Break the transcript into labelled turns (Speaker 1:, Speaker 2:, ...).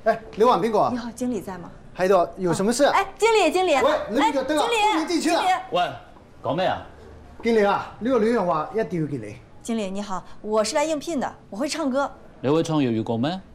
Speaker 1: 哎，刘婉宾哥。
Speaker 2: 你好，经理在吗？
Speaker 1: 喺度，有什么事？
Speaker 2: 哎，经理，经理。
Speaker 1: 喂，你呢個得啦，
Speaker 2: 經理，
Speaker 1: 你進去啦。
Speaker 3: 喂，講咩啊？
Speaker 1: 經理啊，呢個女人話一定要見你。
Speaker 2: 經理你好，我是來應聘的，我會唱歌。
Speaker 3: 你會唱粵語歌咩？